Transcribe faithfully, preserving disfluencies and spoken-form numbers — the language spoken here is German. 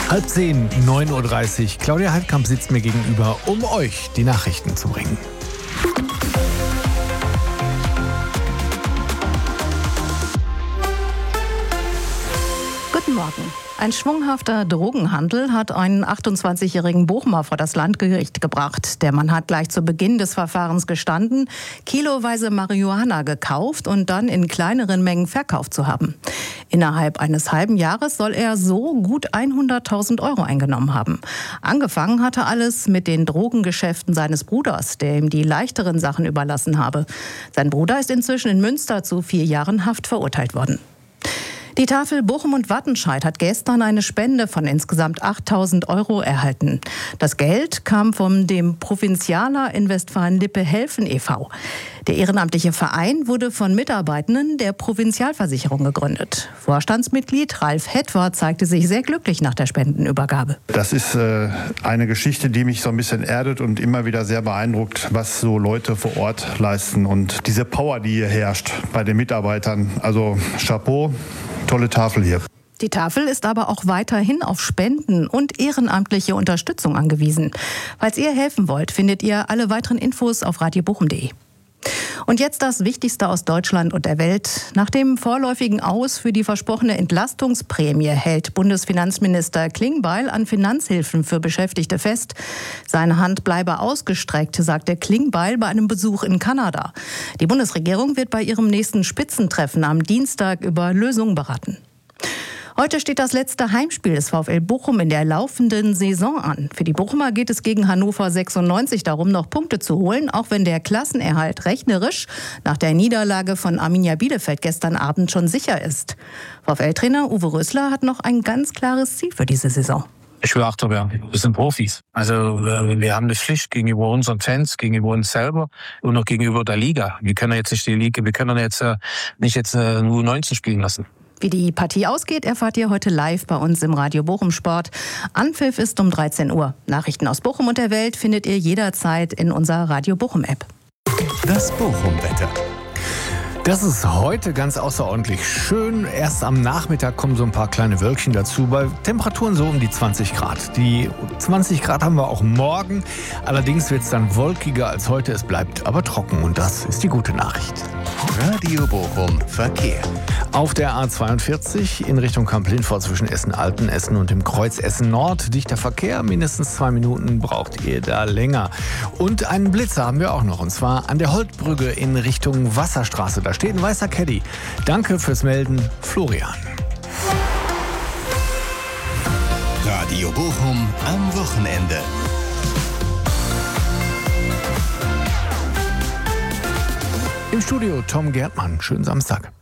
Halb zehn, neun Uhr dreißig. Claudia Heidkamp sitzt mir gegenüber, um euch die Nachrichten zu bringen. Guten Morgen. Ein schwunghafter Drogenhandel hat einen achtundzwanzigjährigen Bochumer vor das Landgericht gebracht. Der Mann hat gleich zu Beginn des Verfahrens gestanden, kiloweise Marihuana gekauft und dann in kleineren Mengen verkauft zu haben. Innerhalb eines halben Jahres soll er so gut hunderttausend Euro eingenommen haben. Angefangen hatte alles mit den Drogengeschäften seines Bruders, der ihm die leichteren Sachen überlassen habe. Sein Bruder ist inzwischen in Münster zu vier Jahren Haft verurteilt worden. Die Tafel Bochum und Wattenscheid hat gestern eine Spende von insgesamt achttausend Euro erhalten. Das Geld kam von dem Provinzialer in Westfalen-Lippe Helfen e V Der ehrenamtliche Verein wurde von Mitarbeitenden der Provinzialversicherung gegründet. Vorstandsmitglied Ralf Hetwer zeigte sich sehr glücklich nach der Spendenübergabe. Das ist äh, eine Geschichte, die mich so ein bisschen erdet und immer wieder sehr beeindruckt, was so Leute vor Ort leisten. Und diese Power, die hier herrscht bei den Mitarbeitern. Also Chapeau. Tolle Tafel hier. Die Tafel ist aber auch weiterhin auf Spenden und ehrenamtliche Unterstützung angewiesen. Falls ihr helfen wollt, findet ihr alle weiteren Infos auf radio bochum punkt de. Und jetzt das Wichtigste aus Deutschland und der Welt. Nach dem vorläufigen Aus für die versprochene Entlastungsprämie hält Bundesfinanzminister Klingbeil an Finanzhilfen für Beschäftigte fest. Seine Hand bleibe ausgestreckt, sagte Klingbeil bei einem Besuch in Kanada. Die Bundesregierung wird bei ihrem nächsten Spitzentreffen am Dienstag über Lösungen beraten. Heute steht das letzte Heimspiel des VfL Bochum in der laufenden Saison an. Für die Bochumer geht es gegen Hannover sechsundneunzig darum, noch Punkte zu holen, auch wenn der Klassenerhalt rechnerisch nach der Niederlage von Arminia Bielefeld gestern Abend schon sicher ist. VfL-Trainer Uwe Rösler hat noch ein ganz klares Ziel für diese Saison. Ich will Achter werden. Wir sind Profis. Also wir haben eine Pflicht gegenüber unseren Fans, gegenüber uns selber und auch gegenüber der Liga. Wir können jetzt nicht die Liga, wir können jetzt nicht jetzt nur neunzehn spielen lassen. Wie die Partie ausgeht, erfahrt ihr heute live bei uns im Radio Bochum Sport. Anpfiff ist um dreizehn Uhr. Nachrichten aus Bochum und der Welt findet ihr jederzeit in unserer Radio Bochum App. Das Bochum-Wetter. Das ist heute ganz außerordentlich schön. Erst am Nachmittag kommen so ein paar kleine Wölkchen dazu, bei Temperaturen so um die zwanzig Grad. Die zwanzig Grad haben wir auch morgen. Allerdings wird es dann wolkiger als heute. Es bleibt aber trocken und das ist die gute Nachricht. Radio Bochum Verkehr. Auf der A zweiundvierzig in Richtung Kamp-Lindfort zwischen Essen-Alten, Essen und dem Kreuz Essen-Nord. Dichter Verkehr, mindestens zwei Minuten braucht ihr da länger. Und einen Blitzer haben wir auch noch, und zwar an der Holtbrücke in Richtung Wasserstraße. Da steht ein weißer Caddy. Danke fürs Melden, Florian. Radio Bochum am Wochenende. Im Studio Tom Gärtmann. Schönen Samstag.